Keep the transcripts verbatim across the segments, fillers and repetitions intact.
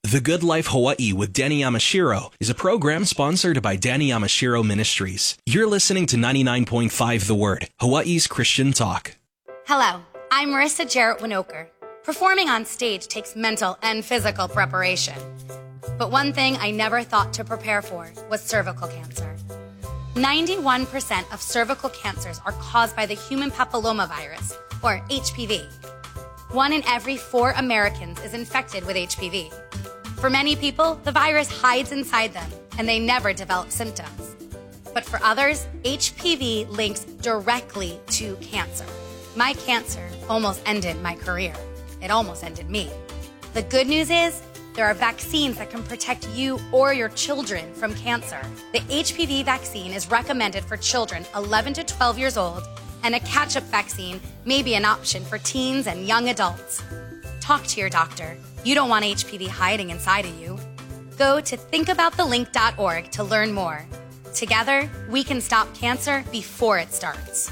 The Good Life Hawaii with Danny Yamashiro is a program sponsored by Danny Yamashiro Ministries. You're listening to ninety-nine point five The Word, Hawaii's Christian talk. Hello, I'm Marissa Jarrett Winoker. Performing on stage takes mental and physical preparation. But one thing I never thought to prepare for was cervical cancer. ninety-one percent of cervical cancers are caused by the human papillomavirus, or H P V. One in every four Americans is infected with H P V. For many people, the virus hides inside them, and they never develop symptoms. But for others, H P V links directly to cancer. My cancer almost ended my career. It almost ended me. The good news is, there are vaccines that can protect you or your children from cancer. The H P V vaccine is recommended for children eleven to twelve years old, and a catch-up vaccine may be an option for teens and young adults. Talk to your doctor. You don't want H P V hiding inside of you. Go to think about the link dot org to learn more. Together, we can stop cancer before it starts.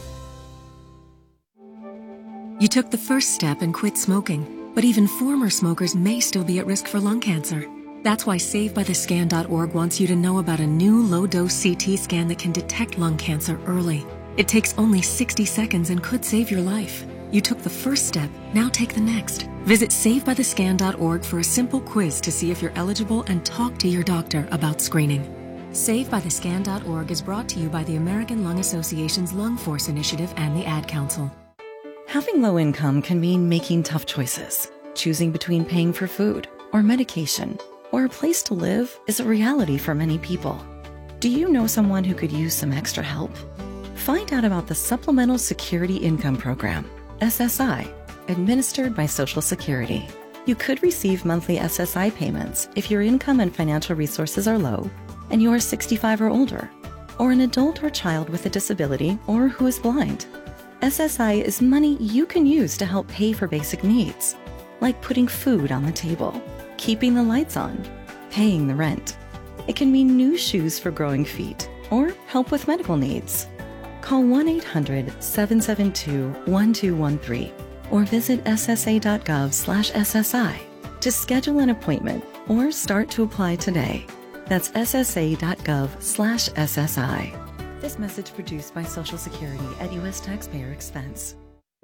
You took the first step and quit smoking, but even former smokers may still be at risk for lung cancer. That's why save by the scan dot org wants you to know about a new low-dose C T scan that can detect lung cancer early. It takes only sixty seconds and could save your life. You took the first step, now take the next. Visit save by the scan dot org for a simple quiz to see if you're eligible and talk to your doctor about screening. save by the scan dot org is brought to you by the American Lung Association's Lung Force Initiative and the Ad Council. Having low income can mean making tough choices. Choosing between paying for food or medication or a place to live is a reality for many people. Do you know someone who could use some extra help? Find out about the Supplemental Security Income Program, S S I, administered by Social Security. You could receive monthly S S I payments if your income and financial resources are low and you are sixty-five or older, or an adult or child with a disability or who is blind. S S I is money you can use to help pay for basic needs, like putting food on the table, keeping the lights on, paying the rent. It can mean new shoes for growing feet or help with medical needs. Call one eight hundred, seven seven two, one two one three or visit S S A dot gov slash S S I to schedule an appointment or start to apply today. That's S S A dot gov slash S S I. This message produced by Social Security at U S taxpayer expense.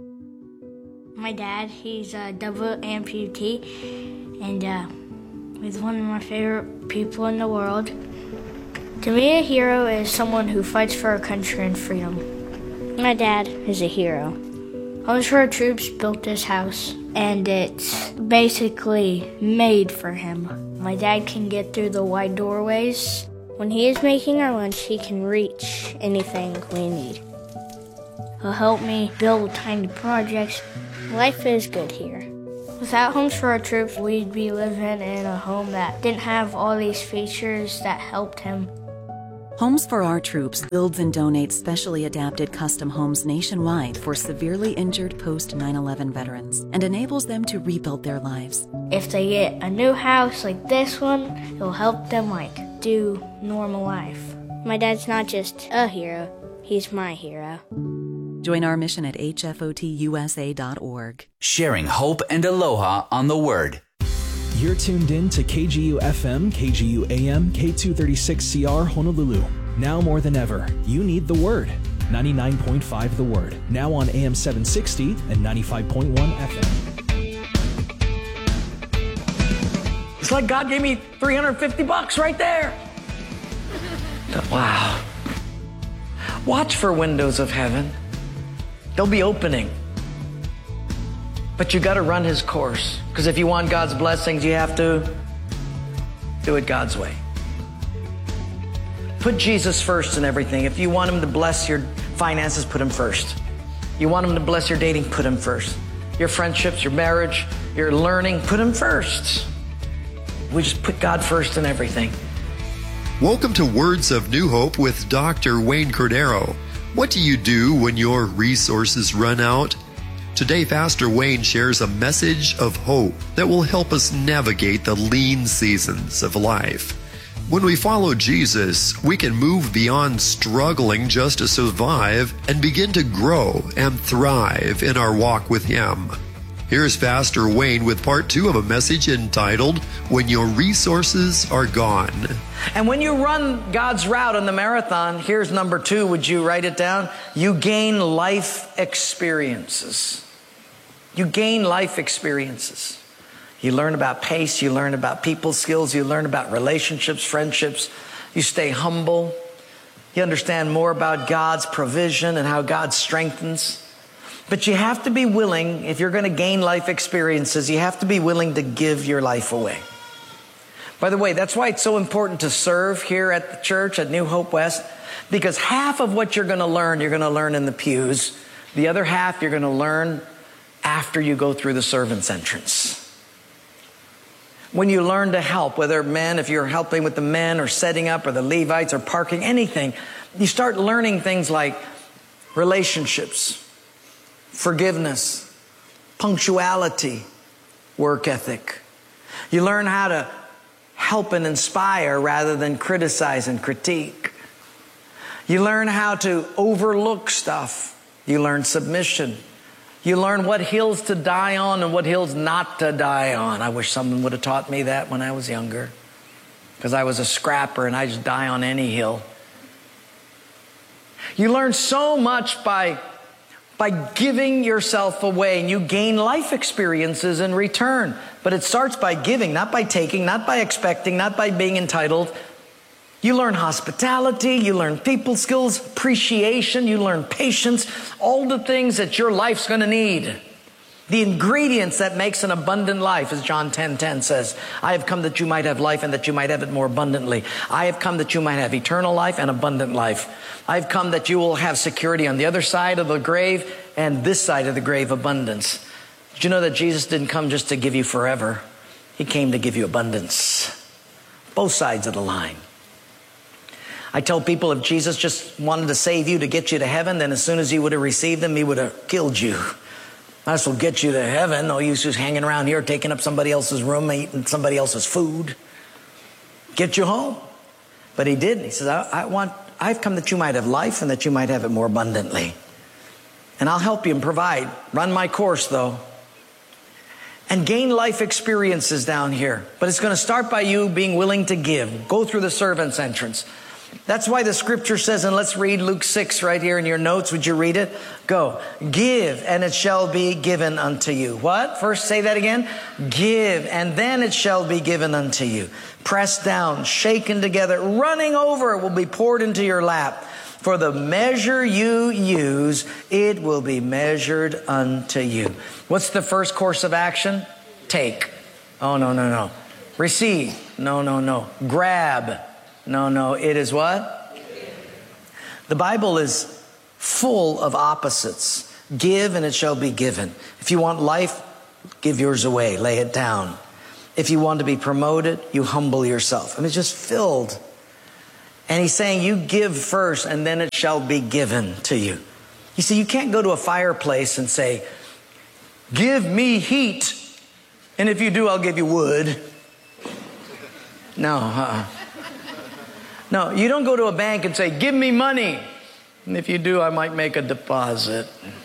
My dad, he's a double amputee, and uh, he's one of my favorite people in the world. To me, a hero is someone who fights for our country and freedom. My dad is a hero. Homes for Our Troops built this house, and it's basically made for him. My dad can get through the wide doorways. When he is making our lunch, he can reach anything we need. He'll help me build tiny projects. Life is good here. Without Homes for Our Troops, we'd be living in a home that didn't have all these features that helped him. Homes for Our Troops builds and donates specially adapted custom homes nationwide for severely injured post nine eleven veterans and enables them to rebuild their lives. If they get a new house like this one, it'll help them like do normal life. My dad's not just a hero, he's my hero. Join our mission at H F O T U S A dot org. Sharing hope and aloha on the Word. You're tuned in to K G U F M, K G U A M, K two thirty-six C R Honolulu. Now more than ever, you need the Word. ninety-nine point five The Word. Now on A M seven sixty and ninety-five point one F M. It's like God gave me three hundred fifty bucks right there. Wow. Watch for windows of heaven. They'll be opening. But you got to run His course, because if you want God's blessings, you have to do it God's way. Put Jesus first in everything. If you want Him to bless your finances, put Him first. You want Him to bless your dating, put Him first. Your friendships, your marriage, your learning, put Him first. We just put God first in everything. Welcome to Words of New Hope with Doctor Wayne Cordero. What do you do when your resources run out? Today, Pastor Wayne shares a message of hope that will help us navigate the lean seasons of life. When we follow Jesus, we can move beyond struggling just to survive and begin to grow and thrive in our walk with Him. Here's Pastor Wayne with part two of a message entitled, When Your Resources Are Gone. And when you run God's route in the marathon, here's number two. Would you write it down? You gain life experiences. You gain life experiences. You learn about pace. You learn about people skills. You learn about relationships, friendships. You stay humble. You understand more about God's provision and how God strengthens. But you have to be willing, if you're going to gain life experiences, you have to be willing to give your life away. By the way, that's why it's so important to serve here at the church at New Hope West, because half of what you're going to learn, you're going to learn in the pews. The other half, you're going to learn after you go through the servant's entrance. When you learn to help, whether men, if you're helping with the men or setting up or the Levites or parking, anything, you start learning things like relationships, forgiveness, punctuality, work ethic. You learn how to help and inspire rather than criticize and critique. You learn how to overlook stuff. You learn submission. You learn what hills to die on and what hills not to die on. I wish someone would have taught me that when I was younger, because I was a scrapper and I just die on any hill. You learn so much by by giving yourself away, and you gain life experiences in return. But it starts by giving, not by taking, not by expecting, not by being entitled. You learn hospitality, you learn people skills, appreciation, you learn patience, all the things that your life's going to need. The ingredients that makes an abundant life, as John ten ten says, I have come that you might have life and that you might have it more abundantly. I have come that you might have eternal life and abundant life. I've come that you will have security on the other side of the grave and this side of the grave, abundance. Did you know that Jesus didn't come just to give you forever? He came to give you abundance. Both sides of the line. I tell people, if Jesus just wanted to save you to get you to heaven, then as soon as you would have received him, he would have killed you. Might as well get you to heaven. No use just hanging around here, taking up somebody else's room, eating somebody else's food. Get you home. But he didn't. He says, I, I want, I've come that you might have life and that you might have it more abundantly. And I'll help you and provide. Run my course, though. And gain life experiences down here. But it's going to start by you being willing to give. Go through the servant's entrance. That's why the scripture says, and let's read Luke six right here in your notes. Would you read it? Go. Give, and it shall be given unto you. What? First, say that again. Give, and then it shall be given unto you. Pressed down, shaken together, running over, it will be poured into your lap. For the measure you use, it will be measured unto you. What's the first course of action? Take. Oh, no, no, no. Receive. No, no, no. Grab. No, no, it is what? The Bible is full of opposites. Give and it shall be given. If you want life, give yours away, lay it down. If you want to be promoted, you humble yourself. I mean, it's just filled. And he's saying you give first and then it shall be given to you. You see, you can't go to a fireplace and say, give me heat. And if you do, I'll give you wood. No, uh-uh. No, you don't go to a bank and say, give me money. And if you do, I might make a deposit.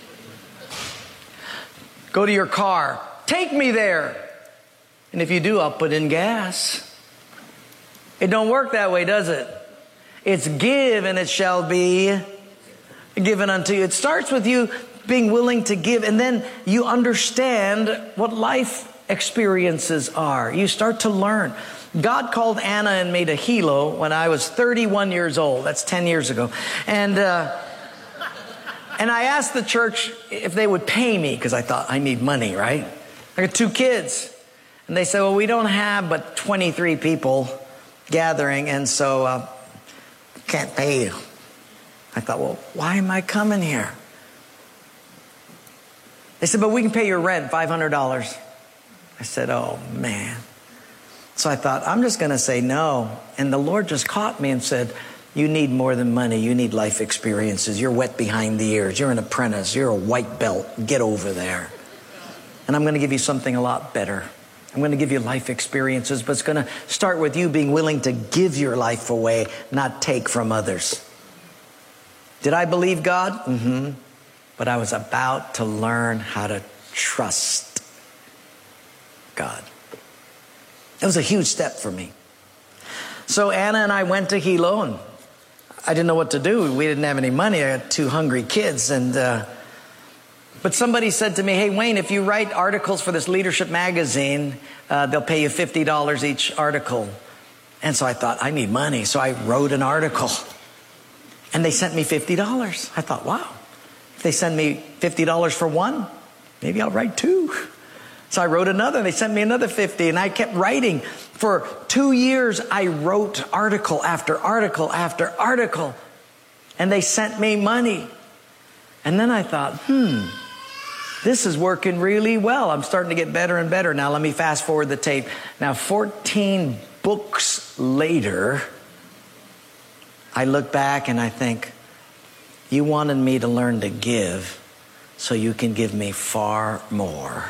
Go to your car. Take me there. And if you do, I'll put in gas. It don't work that way, does it? It's give and it shall be given unto you. It starts with you being willing to give, and then you understand what life experiences are. You start to learn. God called Anna and me to Hilo when I was thirty-one years old. That's ten years ago. And uh, and I asked the church if they would pay me, because I thought I need money, right? I got two kids. And they said, well, we don't have but twenty-three people gathering, and so uh, can't pay you. I thought, well, why am I coming here? They said, but we can pay your rent, five hundred dollars. I said, oh, man. So I thought, I'm just going to say no. And the Lord just caught me and said, you need more than money. You need life experiences. You're wet behind the ears. You're an apprentice. You're a white belt. Get over there. And I'm going to give you something a lot better. I'm going to give you life experiences, but it's going to start with you being willing to give your life away, not take from others. Did I believe God? Mm-hmm. But I was about to learn how to trust God. It was a huge step for me. So Anna and I went to Hilo, and I didn't know what to do. We didn't have any money. I had two hungry kids. And uh, but somebody said to me, hey, Wayne, if you write articles for this leadership magazine, uh, they'll pay you fifty dollars each article. And so I thought, I need money. So I wrote an article. And they sent me fifty dollars. I thought, wow, if they send me fifty dollars for one, maybe I'll write two. So I wrote another. They sent me another fifty. And I kept writing. For two years, I wrote article after article after article. And they sent me money. And then I thought, hmm, this is working really well. I'm starting to get better and better. Now let me fast forward the tape. Now fourteen books later, I look back and I think, you wanted me to learn to give so you can give me far more.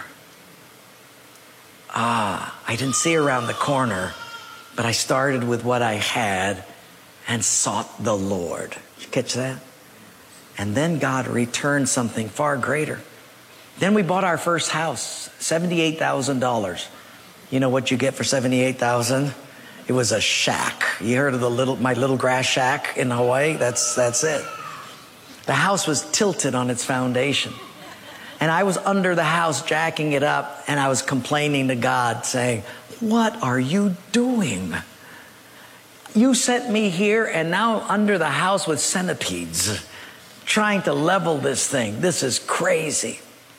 Ah, I didn't see around the corner, but I started with what I had and sought the Lord. Did you catch that? And then God returned something far greater. Then we bought our first house, seventy-eight thousand dollars. You know what you get for seventy-eight thousand dollars? It was a shack. You heard of the little, my little grass shack in Hawaii? That's, that's it. The house was tilted on its foundation. And I was under the house jacking it up, and I was complaining to God saying, what are you doing? You sent me here, and now under the house with centipedes trying to level this thing. This is crazy.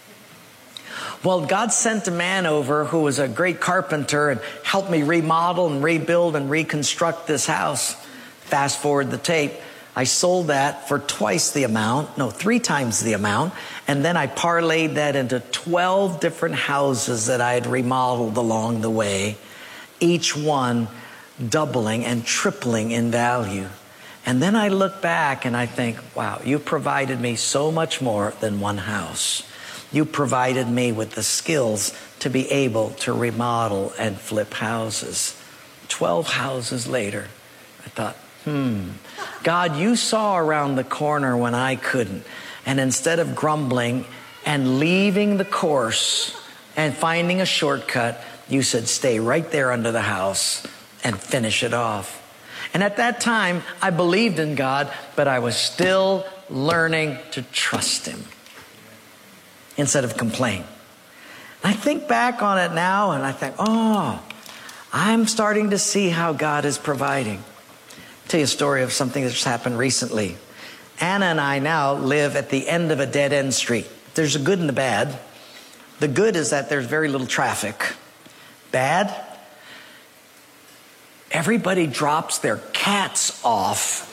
Well, God sent a man over who was a great carpenter and helped me remodel and rebuild and reconstruct this house. Fast forward the tape. I sold that for twice the amount, no, three times the amount. And then I parlayed that into twelve different houses that I had remodeled along the way, each one doubling and tripling in value. And then I look back and I think, wow, you provided me so much more than one house. You provided me with the skills to be able to remodel and flip houses. Twelve houses later, I thought, hmm, God, you saw around the corner when I couldn't. And instead of grumbling and leaving the course and finding a shortcut, you said, stay right there under the house and finish it off. And at that time, I believed in God, but I was still learning to trust Him instead of complain. I think back on it now and I think, oh, I'm starting to see how God is providing. I'll tell you a story of something that just happened recently. Anna and I now live at the end of a dead-end street. There's a good and the bad. The good is that there's very little traffic. Bad, everybody drops their cats off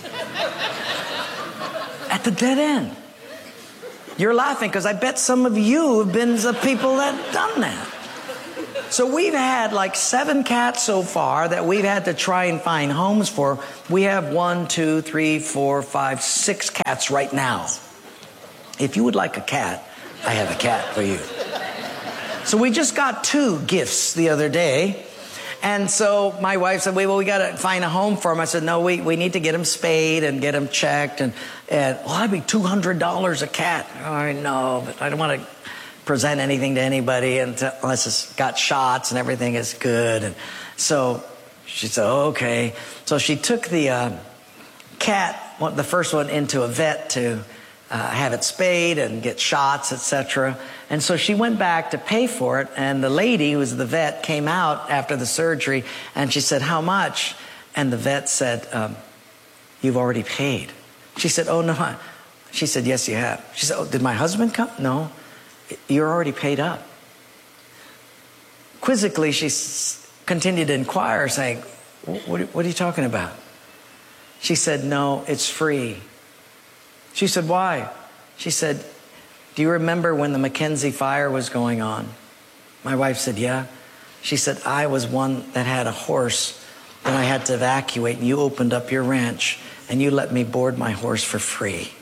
at the dead end. You're laughing because I bet some of you have been the people that have done that. So we've had like seven cats so far that we've had to try and find homes for. We have one, two, three, four, five, six cats right now. If you would like a cat, I have a cat for you. So we just got two gifts the other day. And so my wife said, well, we got to find a home for him. I said, no, we, we need to get him spayed and get him checked. And, and well, that'd be two hundred dollars a cat. Oh, I know, but I don't want to present anything to anybody unless it's got shots and everything is good. And so she said, oh, okay. So she took the uh, cat, the first one, into a vet to uh, have it spayed and get shots, et cetera. And so she went back to pay for it, and the lady who was the vet came out after the surgery, and she said, how much? And the vet said, um, you've already paid. She said, oh, no. I... She said, yes, you have. She said, oh, did my husband come? No, you're already paid up. Quizzically, she s- continued to inquire, saying, what, what are you talking about? She said, no, it's free. She said, why? She said, do you remember when the Mackenzie fire was going on? My wife said, yeah. She said, I was one that had a horse that I had to evacuate, and you opened up your ranch, and you let me board my horse for free.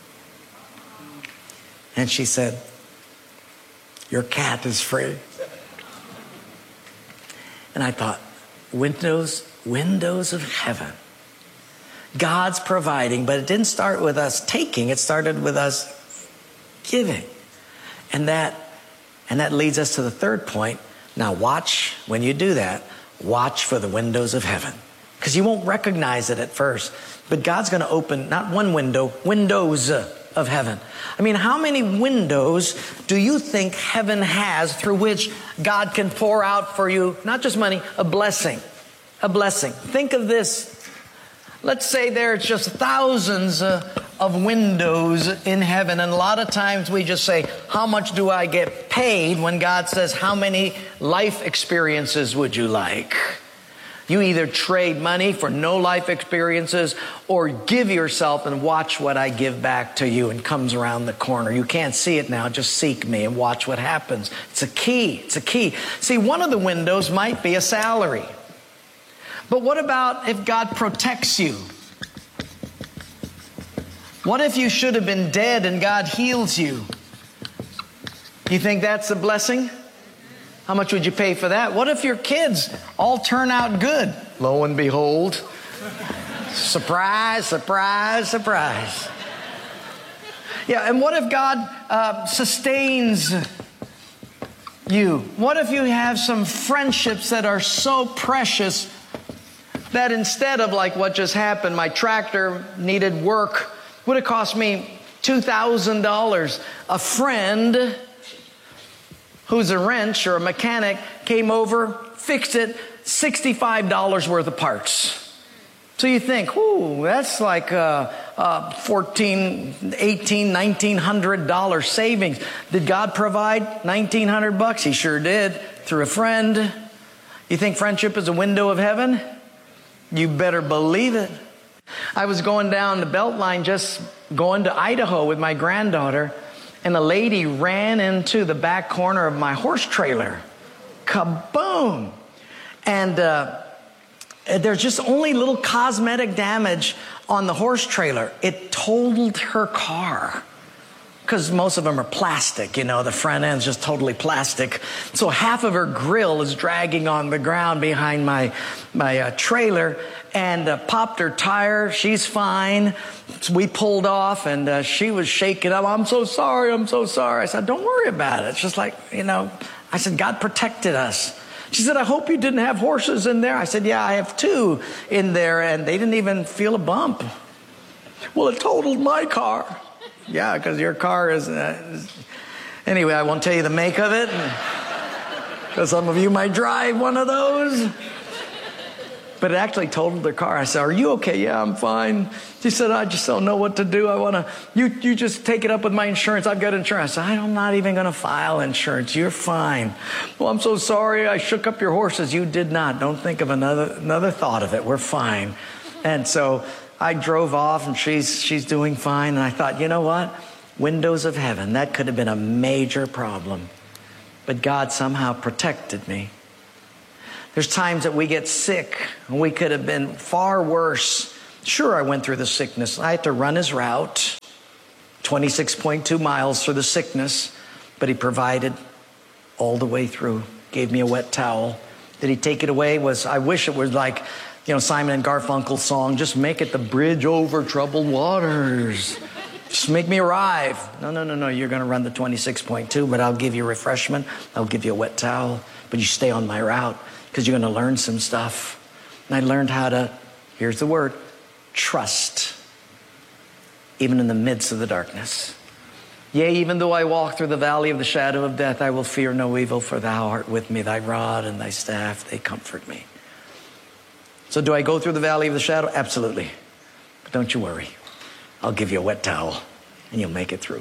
And she said, your cat is free. And I thought, windows, windows of heaven. God's providing, but it didn't start with us taking, it started with us giving. And that and that leads us to the third point. Now watch, when you do that, watch for the windows of heaven. Because you won't recognize it at first. But God's going to open, not one window, windows of heaven. I mean, how many windows do you think heaven has through which God can pour out for you, not just money, a blessing? A blessing. Think of this. Let's say there's just thousands uh, of windows in heaven. And a lot of times we just say, how much do I get paid? When God says, how many life experiences would you like? You either trade money for no life experiences or give yourself and watch what I give back to you, and comes around the corner. You can't see it now. Just seek me and watch what happens. It's a key. It's a key. See, one of the windows might be a salary. But what about if God protects you? What if you should have been dead and God heals you? You think that's a blessing? How much would you pay for that? What if your kids all turn out good? Lo and behold, surprise, surprise, surprise. Yeah, and what if God uh, sustains you? What if you have some friendships that are so precious that instead of like what just happened, my tractor needed work, would have cost me two thousand dollars. A friend who's a wrench or a mechanic came over, fixed it, sixty-five dollars worth of parts. So you think, whoo, that's like uh, uh, fourteen, eighteen, nineteen hundred dollars savings. Did God provide nineteen hundred bucks? He sure did, through a friend. You think friendship is a window of heaven? You better believe it. I was going down the Beltline, just going to Idaho with my granddaughter, and a lady ran into the back corner of my horse trailer. Kaboom! And uh, there's just only little cosmetic damage on the horse trailer. It totaled her car. Because most of them are plastic, you know, the front end's just totally plastic. So half of her grill is dragging on the ground behind my, my uh, trailer, and uh, popped her tire. She's fine. So we pulled off, and uh, she was shaking up. I'm so sorry, I'm so sorry. I said, don't worry about it. It's just like, you know, I said, God protected us. She said, I hope you didn't have horses in there. I said, yeah, I have two in there, and they didn't even feel a bump. Well, it totaled my car. Yeah, because your car is... Uh, anyway, I won't tell you the make of it, because some of you might drive one of those. But it actually totaled their car. I said, are you okay? Yeah, I'm fine. She said, I just don't know what to do. I want to... You, you just take it up with my insurance. I've got insurance. I said, I'm not even going to file insurance. You're fine. Well, I'm so sorry. I shook up your horses. You did not. Don't think of another, another thought of it. We're fine. And so... I drove off, and she's she's doing fine. And I thought, you know what? Windows of heaven. That could have been a major problem. But God somehow protected me. There's times that we get sick, and we could have been far worse. Sure, I went through the sickness. I had to run his route, twenty-six point two miles through the sickness. But he provided all the way through. Gave me a wet towel. Did he take it away? Was I wish it was like... You know, Simon and Garfunkel's song, just make it the bridge over troubled waters. Just make me arrive. No, no, no, no, you're going to run the twenty-six point two, but I'll give you refreshment. I'll give you a wet towel, but you stay on my route because you're going to learn some stuff. And I learned how to, here's the word, trust, even in the midst of the darkness. Yea, even though I walk through the valley of the shadow of death, I will fear no evil, for thou art with me. Thy rod and thy staff, they comfort me. So do I go through the valley of the shadow? Absolutely. But don't you worry. I'll give you a wet towel, and you'll make it through.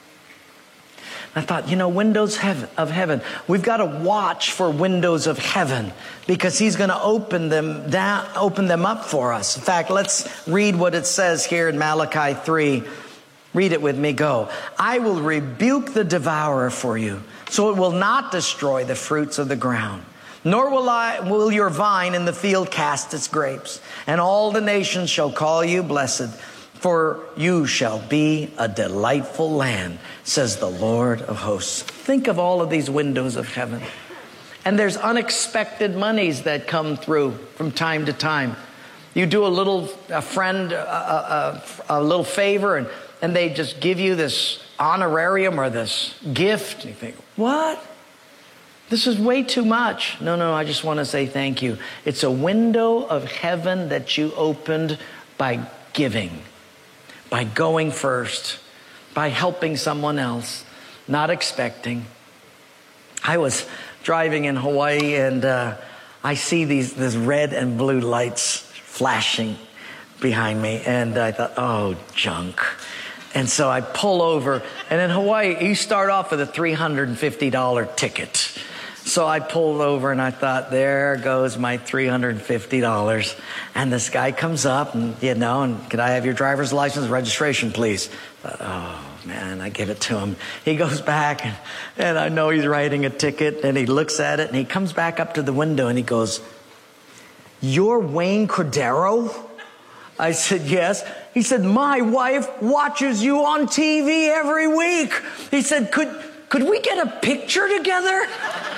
I thought, you know, windows of heaven. We've got to watch for windows of heaven, because he's going to open them down, open them up for us. In fact, let's read what it says here in Malachi three. Read it with me. Go. I will rebuke the devourer for you, so it will not destroy the fruits of the ground. Nor will I, will your vine in the field cast its grapes. And all the nations shall call you blessed, for you shall be a delightful land, says the Lord of hosts. Think of all of these windows of heaven. And there's unexpected monies that come through from time to time. You do a little, a friend, a, a, a little favor, and, and they just give you this honorarium or this gift. You think, what? This is way too much. No, no, I just want to say thank you. It's a window of heaven that you opened by giving, by going first, by helping someone else, not expecting. I was driving in Hawaii and uh, I see these, these red and blue lights flashing behind me. And I thought, oh, junk. And so I pull over. And in Hawaii, you start off with a three hundred fifty dollars ticket. So I pulled over and I thought, there goes my three hundred fifty dollars. And this guy comes up and, you know, and could I have your driver's license registration, please? But, oh, man, I give it to him. He goes back and, and I know he's writing a ticket and he looks at it and he comes back up to the window and he goes, "You're Wayne Cordero?" I said, "Yes." He said, "My wife watches you on T V every week." He said, could, could we get a picture together?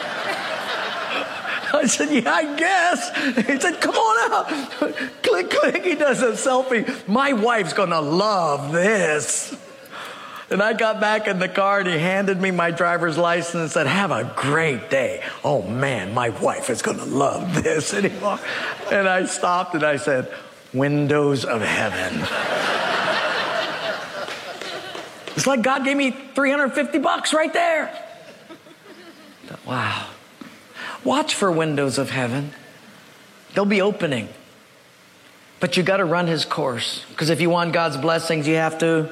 I said, "Yeah, I guess." He said, "Come on out." Click, click. He does a selfie. "My wife's going to love this." And I got back in the car and he handed me my driver's license and said, "Have a great day." "Oh, man, my wife is going to love this." Anymore. And I stopped and I said, windows of heaven. It's like God gave me three hundred fifty bucks right there. Wow. Watch for windows of heaven. They'll be opening. But you got to run his course. Because if you want God's blessings, you have to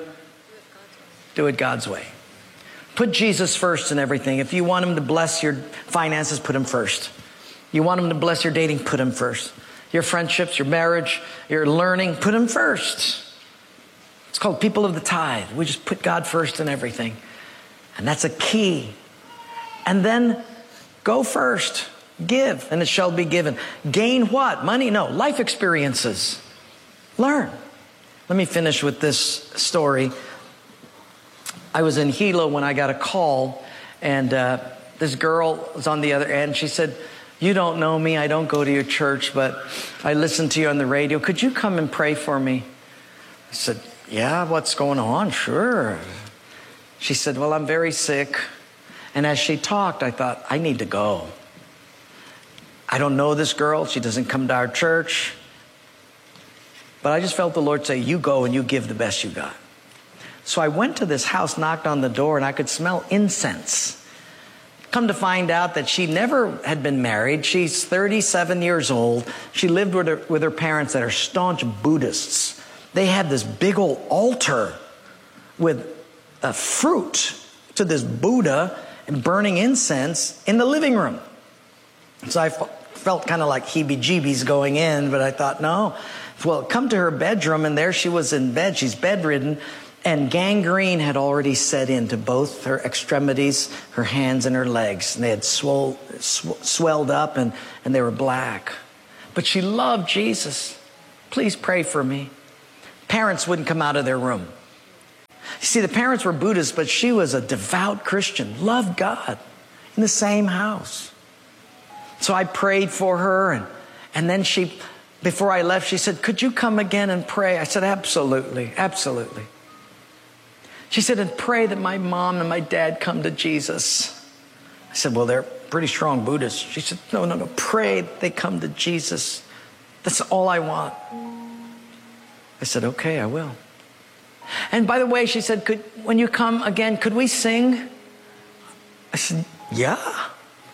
do it God's way. Put Jesus first in everything. If you want him to bless your finances, put him first. You want him to bless your dating, put him first. Your friendships, your marriage, your learning, put him first. It's called people of the tithe. We just put God first in everything. And that's a key. And then go first. Give, and it shall be given. Gain what? Money? No. Life experiences. Learn. Let me finish with this story. I was in Hilo when I got a call, and uh, this girl was on the other end. She said, "You don't know me. I don't go to your church, but I listen to you on the radio. Could you come and pray for me?" I said, "Yeah, what's going on?" "Sure." She said, "Well, I'm very sick." And as she talked, I thought, I need to go. I don't know this girl. She doesn't come to our church. But I just felt the Lord say, you go and you give the best you got. So I went to this house, knocked on the door, and I could smell incense. Come to find out that she never had been married. She's thirty-seven years old. She lived with her, with her parents that are staunch Buddhists. They had this big old altar with a fruit to this Buddha and burning incense in the living room. So I felt kind of like heebie-jeebies going in, but I thought, no. Well, come to her bedroom, and there she was in bed. She's bedridden, and gangrene had already set into both her extremities, her hands and her legs. And they had swole, sw- swelled up, and, and they were black. But she loved Jesus. Please pray for me. Parents wouldn't come out of their room. You see, the parents were Buddhists, but she was a devout Christian, loved God, in the same house. So I prayed for her, and, and then she, before I left, she said, could you come again and pray? I said, absolutely, absolutely. She said, and pray that my mom and my dad come to Jesus. I said, well, they're pretty strong Buddhists. She said, no, no, no, pray they come to Jesus. That's all I want. I said, okay, I will. And by the way, she said, could, when you come again, could we sing? I said, yeah.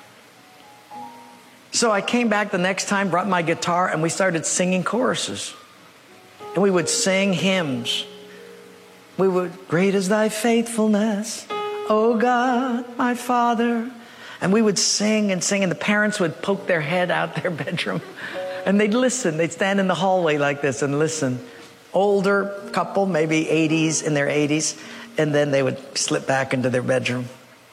So I came back the next time, brought my guitar, and we started singing choruses. And we would sing hymns. We would, great is thy faithfulness, O God, my Father. And we would sing and sing, and the parents would poke their head out their bedroom. And they'd listen. They'd stand in the hallway like this and listen. Older couple, maybe eighties, in their eighties, and then they would slip back into their bedroom.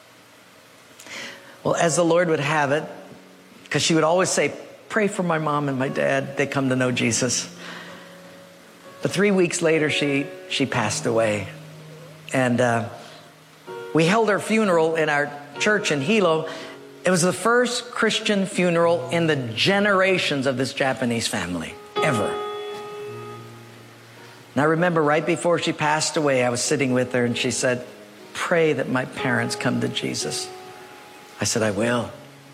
Well, as the Lord would have it, because she would always say, pray for my mom and my dad. They come to know Jesus. But three weeks later, she, she passed away. And uh, we held her funeral in our church in Hilo. It was the first Christian funeral in the generations of this Japanese family, ever. And I remember right before she passed away, I was sitting with her and she said, pray that my parents come to Jesus. I said, I will.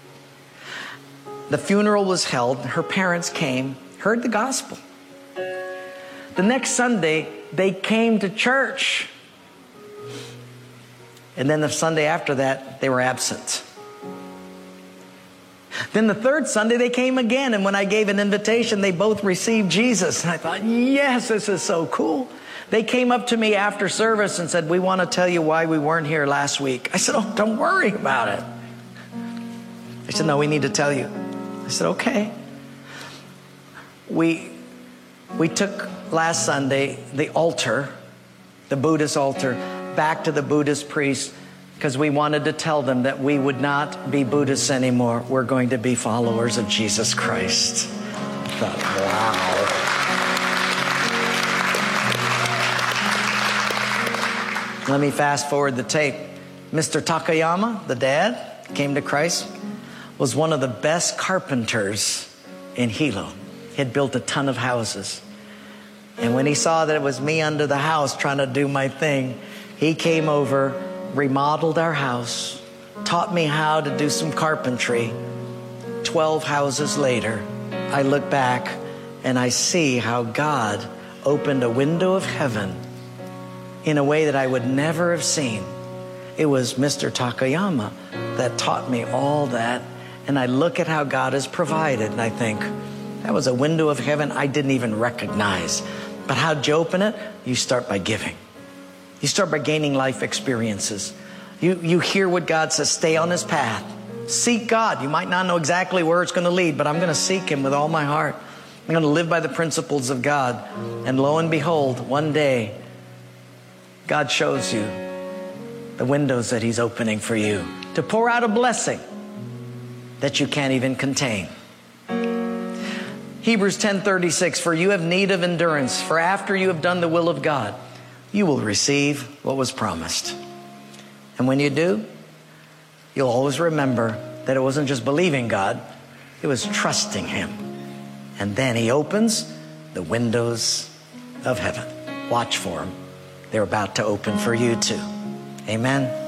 The funeral was held. Her parents came, heard the gospel. The next Sunday, they came to church. And then the Sunday after that, they were absent. Then the third Sunday, they came again. And when I gave an invitation, they both received Jesus. And I thought, yes, this is so cool. They came up to me after service and said, we want to tell you why we weren't here last week. I said, oh, don't worry about it. They said, no, we need to tell you. I said, okay. We, we took last Sunday the altar, the Buddhist altar, back to the Buddhist priest because we wanted to tell them that we would not be Buddhists anymore. We're going to be followers of Jesus Christ. I thought, wow. Let me fast forward the tape. Mister Takayama, the dad, came to Christ, was one of the best carpenters in Hilo. He had built a ton of houses. And when he saw that it was me under the house trying to do my thing, he came over, remodeled our house, taught me how to do some carpentry. Twelve houses later, I look back and I see how God opened a window of heaven in a way that I would never have seen. It was Mister Takayama that taught me all that. And I look at how God has provided and I think, that was a window of heaven I didn't even recognize. But how'd you open it? You start by giving. You start by gaining life experiences. You, you hear what God says, stay on His path. Seek God. You might not know exactly where it's going to lead, but I'm going to seek Him with all my heart. I'm going to live by the principles of God. And lo and behold, one day, God shows you the windows that He's opening for you to pour out a blessing that you can't even contain. Hebrews ten thirty-six, for you have need of endurance, for after you have done the will of God, you will receive what was promised. And when you do, you'll always remember that it wasn't just believing God, it was trusting Him. And then He opens the windows of heaven. Watch for them. They're about to open for you too. Amen.